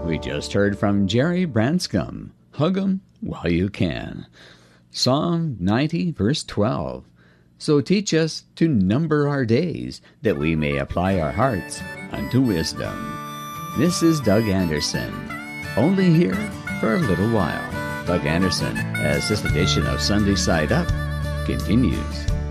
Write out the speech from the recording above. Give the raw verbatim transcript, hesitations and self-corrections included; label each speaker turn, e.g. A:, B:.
A: We just heard from Jerry Branscombe, Hug 'em while you can. Psalm ninety, verse twelve. So teach us to number our days, that we may apply our hearts unto wisdom. This is Doug Anderson, only here for a little while. Doug Anderson, as this edition of Sunday Side Up continues.